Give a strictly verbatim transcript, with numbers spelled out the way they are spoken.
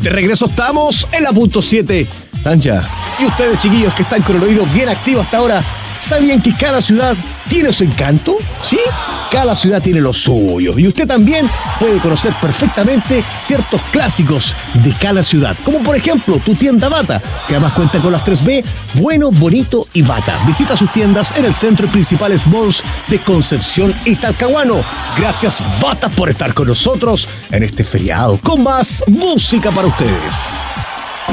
De regreso estamos en la punto siete. Tanja, y ustedes, chiquillos, que están con el oído bien activo hasta ahora, ¿sabían que cada ciudad tiene su encanto? ¿Sí? Cada ciudad tiene lo suyo. Y usted también puede conocer perfectamente ciertos clásicos de cada ciudad. Como por ejemplo, tu tienda Bata, que además cuenta con las tres B, bueno, bonito y Bata. Visita sus tiendas en el centro y principales malls de Concepción y Talcahuano. Gracias, Bata, por estar con nosotros en este feriado con más música para ustedes.